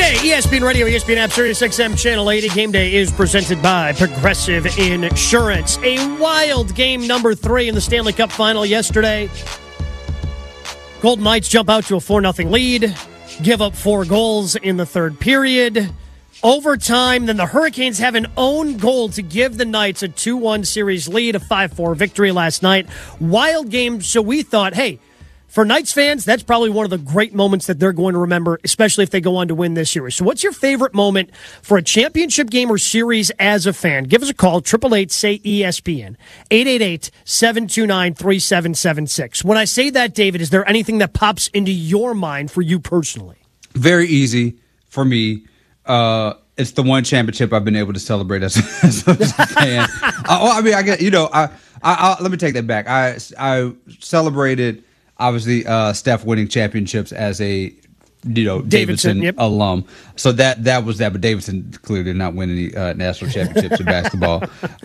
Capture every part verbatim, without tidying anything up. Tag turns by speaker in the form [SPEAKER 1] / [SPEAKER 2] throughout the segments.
[SPEAKER 1] day, E S P N Radio, E S P N App, Sirius X M, Channel eighty. Game Day is presented by Progressive Insurance. A wild game number three in the Stanley Cup Final yesterday. Golden Knights jump out to a four nothing lead, give up four goals in the third period. Overtime, then the Hurricanes have an own goal to give the Knights a two one series lead, a five four victory last night. Wild game, so we thought, hey, for Knights fans, that's probably one of the great moments that they're going to remember, especially if they go on to win this series. So what's your favorite moment for a championship game or series as a fan? Give us a call, eight eight eight, say E S P N, eight eight eight, seven two nine, three seven seven six. When I say that, David, is there anything that pops into your mind for you personally?
[SPEAKER 2] Very easy for me. Uh, it's the one championship I've been able to celebrate as, as a fan. uh, well, I mean, I get, you know, I, I, I, let me take that back. I, I celebrated, obviously, uh, Steph winning championships as a, you know, Davidson, Davidson yep. alum. So that that was that. But Davidson clearly did not win any uh, national championships in basketball.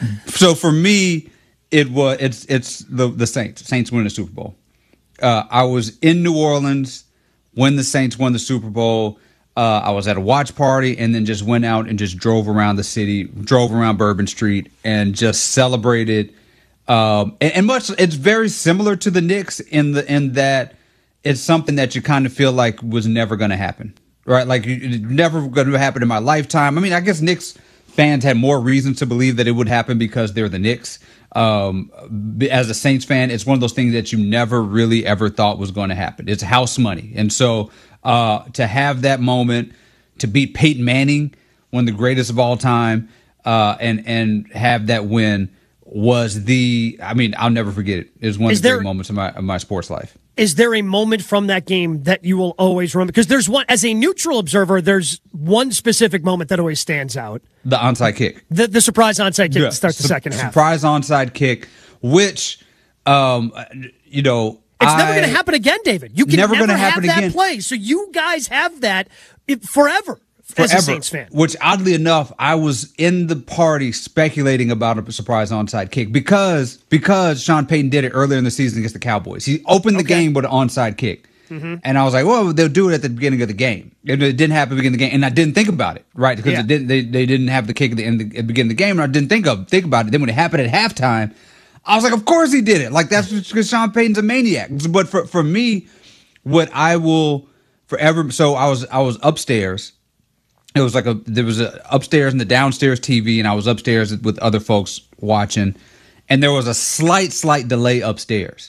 [SPEAKER 2] So for me, it was it's it's the the Saints. Saints winning the Super Bowl. Uh, I was in New Orleans when the Saints won the Super Bowl. Uh, I was at a watch party and then just went out and just drove around the city, drove around Bourbon Street, and just celebrated. Um, and, and much, it's very similar to the Knicks in the in that it's something that you kind of feel like was never going to happen, right? Like it's never going to happen in my lifetime. I mean, I guess Knicks fans had more reason to believe that it would happen because they're the Knicks. Um, as a Saints fan, it's one of those things that you never really ever thought was going to happen. It's house money, and so. Uh, to have that moment, to beat Peyton Manning, one of the greatest of all time, uh, and and have that win was the. I mean, I'll never forget it. It was one is of the there, great moments of my of my sports life.
[SPEAKER 1] Is there a moment from that game that you will always remember? Because there's one, as a neutral observer, there's one specific moment that always stands out:
[SPEAKER 2] the onside kick,
[SPEAKER 1] the the surprise onside kick yeah. to start the Su- second half.
[SPEAKER 2] Surprise onside kick, which, um, you know.
[SPEAKER 1] It's never going to happen again, David. You can never, never have that
[SPEAKER 2] again.
[SPEAKER 1] play. So you guys have that forever,
[SPEAKER 2] forever
[SPEAKER 1] as a Saints fan.
[SPEAKER 2] Which, oddly enough, I was in the party speculating about a surprise onside kick because because Sean Payton did it earlier in the season against the Cowboys. He opened the okay. game with an onside kick. Mm-hmm. And I was like, well, they'll do it at the beginning of the game. And it didn't happen at the beginning of the game. And I didn't think about it, right? Because yeah. it didn't, they, they didn't have the kick at the, end of the, at the beginning of the game. And I didn't think of think about it. Then when it happened at halftime, I was like, of course he did it. Like, that's because Sean Payton's a maniac. But for, for me, what I will forever, so I was I was upstairs. It was like a, there was a upstairs and the downstairs T V, and I was upstairs with other folks watching. And there was a slight, slight delay upstairs.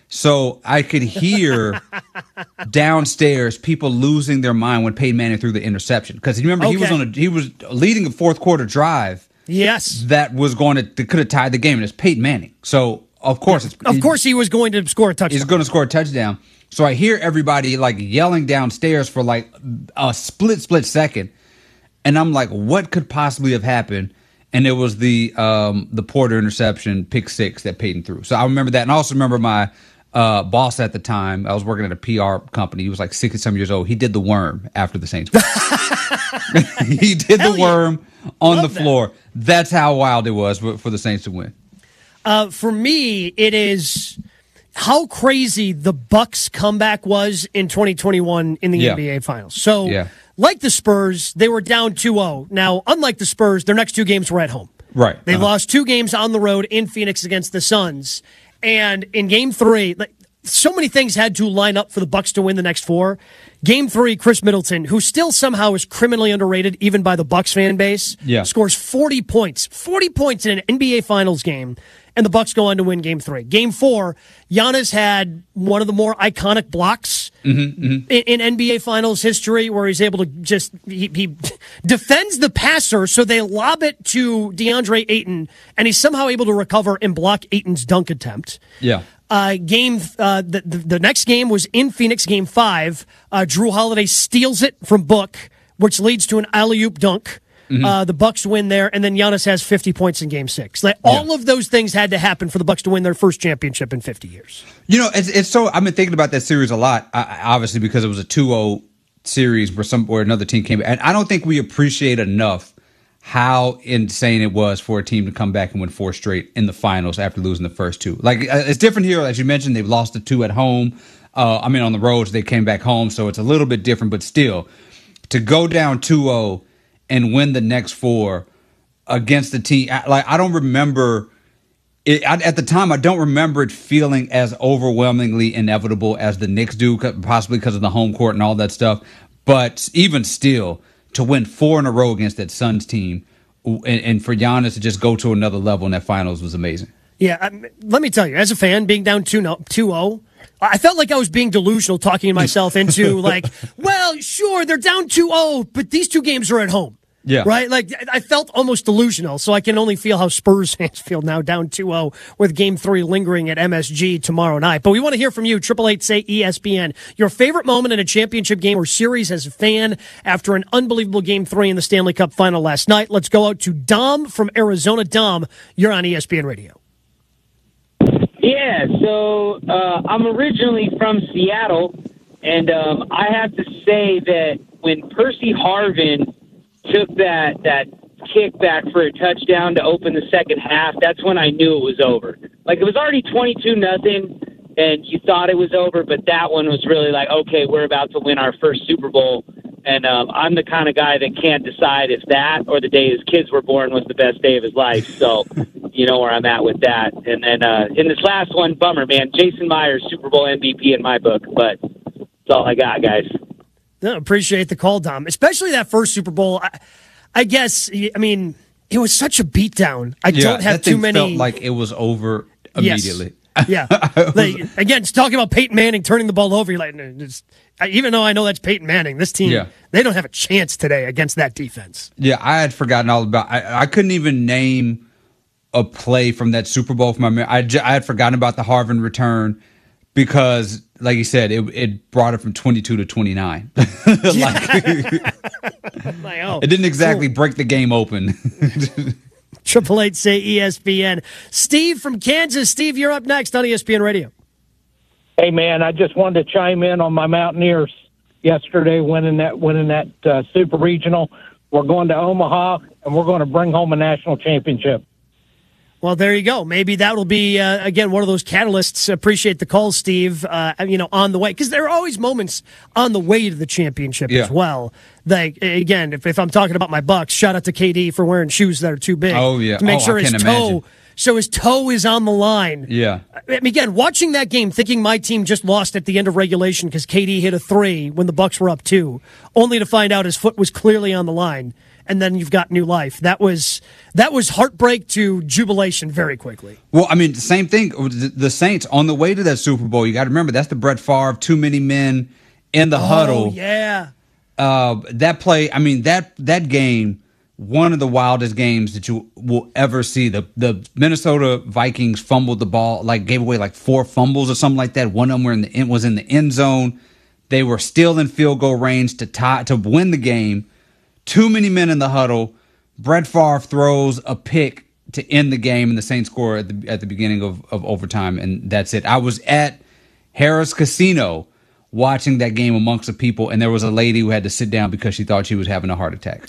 [SPEAKER 2] So I could hear downstairs people losing their mind when Peyton Manning threw the interception. Because remember, okay. he was on a, he was leading a fourth quarter drive.
[SPEAKER 1] Yes,
[SPEAKER 2] that was going to that could have tied the game, and it's Peyton Manning. So of course, it's,
[SPEAKER 1] of course, he was going to score a touchdown.
[SPEAKER 2] He's going to score a touchdown. So I hear everybody like yelling downstairs for like a split split second, and I'm like, what could possibly have happened? And it was the um, the Porter interception, pick six that Peyton threw. So I remember that, and I also remember my uh, boss at the time. I was working at a P R company. He was like sixty some years old. He did the worm after the Saints. He did Hell the worm yeah. on Love the floor. That. That's how wild it was for the Saints to win.
[SPEAKER 1] Uh, for me, it is how crazy the Bucks comeback was in twenty twenty-one in the yeah. N B A Finals. So, yeah. like the Spurs, they were down two oh. Now, unlike the Spurs, their next two games were at home.
[SPEAKER 2] Right.
[SPEAKER 1] They
[SPEAKER 2] uh-huh.
[SPEAKER 1] lost two games on the road in Phoenix against the Suns. And in game three, like, so many things had to line up for the Bucks to win the next four. Game three, Chris Middleton, who still somehow is criminally underrated even by the Bucks fan base,
[SPEAKER 2] yeah.
[SPEAKER 1] scores forty points. forty points in an N B A Finals game, and the Bucks go on to win game three. Game four, Giannis had one of the more iconic blocks mm-hmm, mm-hmm. In, in N B A Finals history where he's able to just, he, he defends the passer, so they lob it to DeAndre Ayton, and he's somehow able to recover and block Ayton's dunk attempt.
[SPEAKER 2] Yeah.
[SPEAKER 1] Uh, game uh, the, the the next game was in Phoenix, game five. Uh, Drew Holiday steals it from Book, which leads to an alley-oop dunk. Mm-hmm. Uh, the Bucks win there, and then Giannis has fifty points in game six. Like, all yeah. of those things had to happen for the Bucks to win their first championship in fifty years.
[SPEAKER 2] You know, it's, it's so, I've been thinking about that series a lot, I, obviously, because it was a two oh series where some where another team came. And I don't think we appreciate enough how insane it was for a team to come back and win four straight in the finals after losing the first two. Like, it's different here. As you mentioned, they've lost the two at home. Uh, I mean, on the roads, they came back home, so it's a little bit different, but still, to go down two oh and win the next four against the team. Like, I don't remember it I, at the time. I don't remember it feeling as overwhelmingly inevitable as the Knicks do, possibly because of the home court and all that stuff. But even still, to win four in a row against that Suns team, and, and for Giannis to just go to another level in that finals was amazing.
[SPEAKER 1] Yeah, um, let me tell you, as a fan, being down two oh, I felt like I was being delusional, talking myself into like, well, sure, they're down two oh, but these two games are at home.
[SPEAKER 2] Yeah.
[SPEAKER 1] Right? Like, I felt almost delusional, so I can only feel how Spurs fans feel now, down two oh, with game three lingering at M S G tomorrow night. But we want to hear from you, eight eight eight, say E S P N. Your favorite moment in a championship game or series as a fan after an unbelievable game three in the Stanley Cup final last night. Let's go out to Dom from Arizona. Dom, you're on E S P N Radio.
[SPEAKER 3] Yeah, so uh, I'm originally from Seattle, and um, I have to say that when Percy Harvin took that that kick back for a touchdown to open the second half, that's when I knew it was over. Like, it was already twenty-two nothing, and you thought it was over, but that one was really like, okay, we're about to win our first Super Bowl. And um, I'm the kind of guy that can't decide if that or the day his kids were born was the best day of his life. So you know where I'm at with that. And then uh, in this last one, bummer, man. Jason Myers, Super Bowl M V P in my book. But that's all I got, guys.
[SPEAKER 1] No, appreciate the call, Dom. Especially that first Super Bowl. I, I guess, I mean, it was such a beatdown. I
[SPEAKER 2] yeah,
[SPEAKER 1] don't have
[SPEAKER 2] that
[SPEAKER 1] too
[SPEAKER 2] thing
[SPEAKER 1] many.
[SPEAKER 2] Felt like it was over immediately.
[SPEAKER 1] Yes. Yeah. Like, again, just talking about Peyton Manning turning the ball over, you're like, just, even though I know that's Peyton Manning, this team, yeah. they don't have a chance today against that defense.
[SPEAKER 2] Yeah, I had forgotten all about I, I couldn't even name a play from that Super Bowl from my memory. I, I had forgotten about the Harvin return because, like you said, it it brought it from twenty-two to twenty-nine. like,
[SPEAKER 1] like, oh,
[SPEAKER 2] it didn't exactly
[SPEAKER 1] cool.
[SPEAKER 2] break the game open.
[SPEAKER 1] Triple eight say E S P N. Steve from Kansas. Steve, you're up next on E S P N Radio.
[SPEAKER 4] Hey man, I just wanted to chime in on my Mountaineers yesterday winning that winning that uh, Super Regional. We're going to Omaha and we're going to bring home a national championship.
[SPEAKER 1] Well, there you go. Maybe that will be, uh, again, one of those catalysts. Appreciate the call, Steve, uh, you know, on the way. Because there are always moments on the way to the championship yeah. as well. Like, again, if, if I'm talking about my Bucks, shout out to K D for wearing shoes that are too big.
[SPEAKER 2] Oh, yeah.
[SPEAKER 1] To make
[SPEAKER 2] oh,
[SPEAKER 1] sure
[SPEAKER 2] I
[SPEAKER 1] his
[SPEAKER 2] can
[SPEAKER 1] toe,
[SPEAKER 2] imagine.
[SPEAKER 1] so his toe is on the line.
[SPEAKER 2] Yeah.
[SPEAKER 1] I mean, again, watching that game, thinking my team just lost at the end of regulation because K D hit a three when the Bucks were up two, only to find out his foot was clearly on the line. And then you've got new life. That was that was heartbreak to jubilation very quickly.
[SPEAKER 2] Well, I mean, the same thing. The Saints on the way to that Super Bowl. You got to remember that's the Brett Favre too many men in the
[SPEAKER 1] oh,
[SPEAKER 2] huddle.
[SPEAKER 1] Yeah,
[SPEAKER 2] uh, that play. I mean that that game, one of the wildest games that you will ever see. The the Minnesota Vikings fumbled the ball, like gave away like four fumbles or something like that. One of them were in the was in the end zone. They were still in field goal range to tie to win the game. Too many men in the huddle. Brett Favre throws a pick to end the game, and the Saints score at the at the beginning of, of overtime, and that's it. I was at Harrah's Casino watching that game amongst the people, and there was a lady who had to sit down because she thought she was having a heart attack.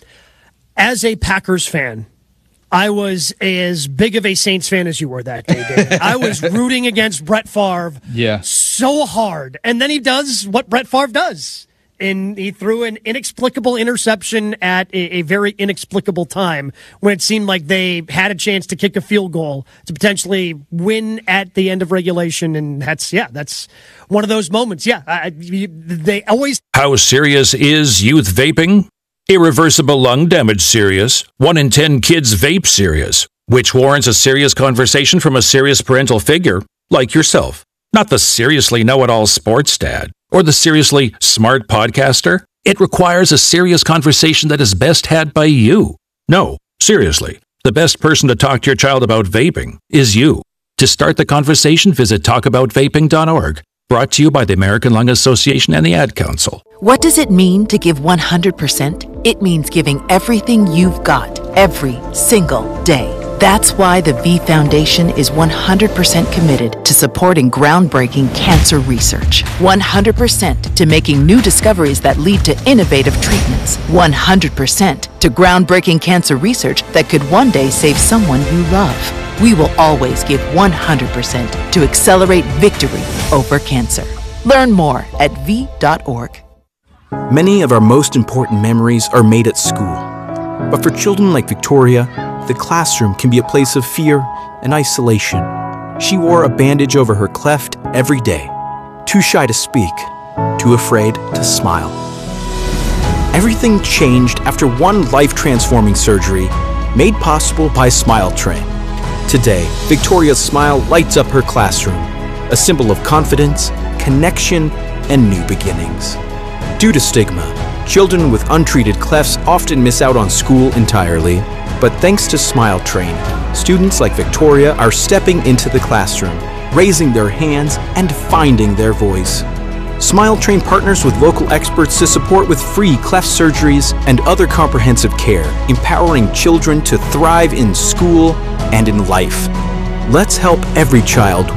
[SPEAKER 1] As a Packers fan, I was as big of a Saints fan as you were that day, David. I was rooting against Brett Favre
[SPEAKER 2] yeah.
[SPEAKER 1] so hard, and then he does what Brett Favre does. And he threw an inexplicable interception at a, a very inexplicable time when it seemed like they had a chance to kick a field goal to potentially win at the end of regulation. And that's, yeah, that's one of those moments. Yeah, I, you, they always.
[SPEAKER 5] How serious is youth vaping? Irreversible lung damage serious. One in ten kids vape serious, which warrants a serious conversation from a serious parental figure like yourself. Not the seriously know-it-all sports dad or the seriously smart podcaster. It requires a serious conversation that is best had by you. No, seriously, the best person to talk to your child about vaping is you. To start the conversation, visit talk about vaping dot org. Brought to you by the American Lung Association and the Ad Council.
[SPEAKER 6] What does it mean to give one hundred percent? It means giving everything you've got, every single day. That's why the V Foundation is one hundred percent committed to supporting groundbreaking cancer research. one hundred percent to making new discoveries that lead to innovative treatments. one hundred percent to groundbreaking cancer research that could one day save someone you love. We will always give one hundred percent to accelerate victory over cancer. Learn more at V dot org.
[SPEAKER 7] Many of our most important memories are made at school. But for children like Victoria, the classroom can be a place of fear and isolation. She wore a bandage over her cleft every day, too shy to speak, too afraid to smile. Everything changed after one life-transforming surgery made possible by Smile Train. Today, Victoria's smile lights up her classroom, a symbol of confidence, connection, and new beginnings. Due to stigma, children with untreated clefts often miss out on school entirely, but thanks to Smile Train, students like Victoria are stepping into the classroom, raising their hands, and finding their voice. Smile Train partners with local experts to support with free cleft surgeries and other comprehensive care, empowering children to thrive in school and in life. Let's help every child